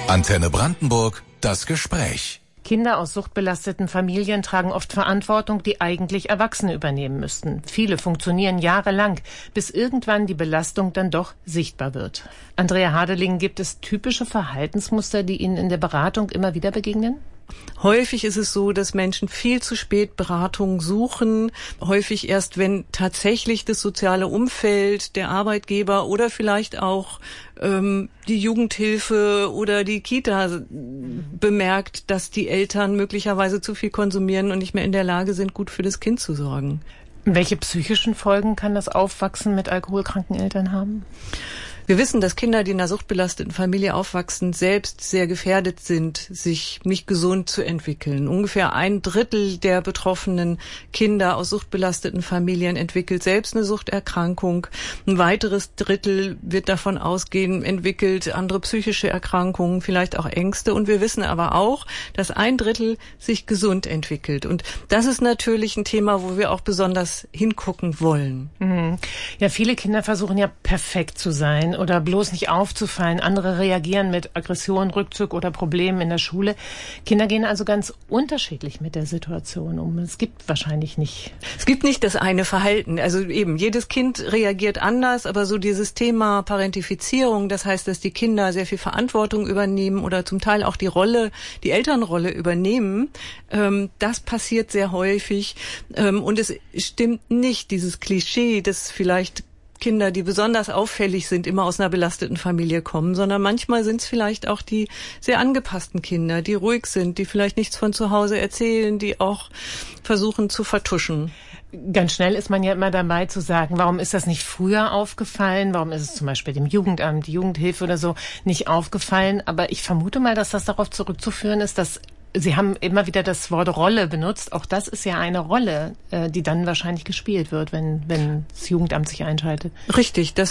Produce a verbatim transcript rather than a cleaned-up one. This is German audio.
Antenne Brandenburg, das Gespräch. Kinder aus suchtbelasteten Familien tragen oft Verantwortung, die eigentlich Erwachsene übernehmen müssten. Viele funktionieren jahrelang, bis irgendwann die Belastung dann doch sichtbar wird. Andrea Hadeling, gibt es typische Verhaltensmuster, die Ihnen in der Beratung immer wieder begegnen? Häufig ist es so, dass Menschen viel zu spät Beratung suchen. Häufig erst, wenn tatsächlich das soziale Umfeld, der Arbeitgeber oder vielleicht auch ähm, die Jugendhilfe oder die Kita bemerkt, dass die Eltern möglicherweise zu viel konsumieren und nicht mehr in der Lage sind, gut für das Kind zu sorgen. Welche psychischen Folgen kann das Aufwachsen mit alkoholkranken Eltern haben? Wir wissen, dass Kinder, die in einer suchtbelasteten Familie aufwachsen, selbst sehr gefährdet sind, sich nicht gesund zu entwickeln. Ungefähr ein Drittel der betroffenen Kinder aus suchtbelasteten Familien entwickelt selbst eine Suchterkrankung. Ein weiteres Drittel wird davon ausgehen, entwickelt andere psychische Erkrankungen, vielleicht auch Ängste. Und wir wissen aber auch, dass ein Drittel sich gesund entwickelt. Und das ist natürlich ein Thema, wo wir auch besonders hingucken wollen. Mhm. Ja, viele Kinder versuchen ja perfekt zu sein oder bloß nicht aufzufallen. Andere reagieren mit Aggression, Rückzug oder Problemen in der Schule. Kinder gehen also ganz unterschiedlich mit der Situation um. Es gibt wahrscheinlich nicht. Es gibt nicht das eine Verhalten. Also eben, jedes Kind reagiert anders, aber so dieses Thema Parentifizierung, das heißt, dass die Kinder sehr viel Verantwortung übernehmen oder zum Teil auch die Rolle, die Elternrolle übernehmen, ähm, das passiert sehr häufig. Ähm, und es stimmt nicht, dieses Klischee, das vielleicht Kinder, die besonders auffällig sind, immer aus einer belasteten Familie kommen, sondern manchmal sind es vielleicht auch die sehr angepassten Kinder, die ruhig sind, die vielleicht nichts von zu Hause erzählen, die auch versuchen zu vertuschen. Ganz schnell ist man ja immer dabei zu sagen, warum ist das nicht früher aufgefallen? Warum ist es zum Beispiel dem Jugendamt, die Jugendhilfe oder so nicht aufgefallen? Aber ich vermute mal, dass das darauf zurückzuführen ist, dass Sie haben immer wieder das Wort Rolle benutzt. Auch das ist ja eine Rolle, die dann wahrscheinlich gespielt wird, wenn, wenn das Jugendamt sich einschaltet. Richtig, das